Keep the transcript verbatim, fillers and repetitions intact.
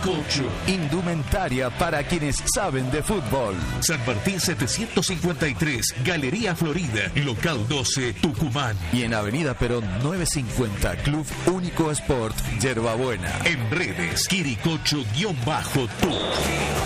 Quiricocho. Indumentaria para quienes saben de fútbol. San Martín setecientos cincuenta y tres, Galería Florida, local doce, Tucumán. Y en Avenida Perón novecientos cincuenta, Club Único Sport, Yerbabuena. En redes, Quiricocho-Tuc.